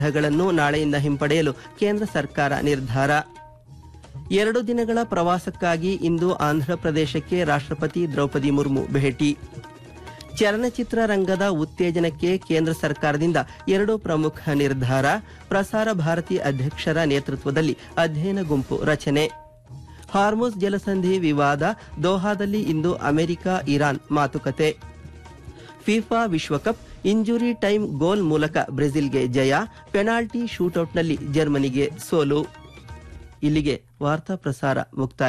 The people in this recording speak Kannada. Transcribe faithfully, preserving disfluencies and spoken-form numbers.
ಗಳನ್ನು ನಾಳೆಯಿಂದ ಹಿಂಪಡೆಯಲು ಕೇಂದ್ರ ಸರ್ಕಾರ ನಿರ್ಧಾರ. ಎರಡು ದಿನಗಳ ಪ್ರವಾಸಕ್ಕಾಗಿ ಇಂದು ಆಂಧ್ರಪ್ರದೇಶಕ್ಕೆ ರಾಷ್ಟ್ರಪತಿ ದ್ರೌಪದಿ ಮುರ್ಮು ಭೇಟಿ. ಚಲನಚಿತ್ರ ರಂಗದ ಉತ್ತೇಜನಕ್ಕೆ ಕೇಂದ್ರ ಸರ್ಕಾರದಿಂದ ಎರಡು ಪ್ರಮುಖ ನಿರ್ಧಾರ. ಪ್ರಸಾರ ಭಾರತಿ ಅಧ್ಯಕ್ಷರ ನೇತೃತ್ವದಲ್ಲಿ ಅಧ್ಯಯನ ಗುಂಪು ರಚನೆ. ಹಾರ್ಮುಜ್ ಜಲಸಂಧಿ ವಿವಾದ, ದೋಹಾದಲ್ಲಿ ಇಂದು ಅಮೆರಿಕ ಇರಾನ್ ಮಾತುಕತೆ. ಫಿಫಾ ವಿಶ್ವಕಪ್ ಇಂಜುರಿ ಟೈಮ್ ಗೋಲ್ ಮೂಲಕ ಬ್ರೆಜಿಲ್ಗೆ ಜಯ, ಪೆನಾಲ್ಟಿ ಶೂಟೌಟ್ನಲ್ಲಿ ಜರ್ಮನಿಗೆ ಸೋಲು. ಇಲ್ಲಿಗೆ ವಾರ್ತಾ ಪ್ರಸಾರ ಮುಕ್ತಾಯ.